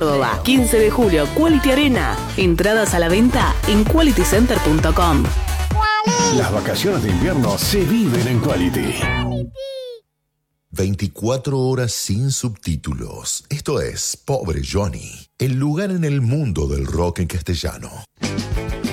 Córdoba. 15 de julio, Quality Arena. Entradas a la venta en qualitycenter.com. Las vacaciones de invierno se viven en Quality. 24 horas sin subtítulos. Esto es Pobre Johnny, el lugar en el mundo del rock en castellano.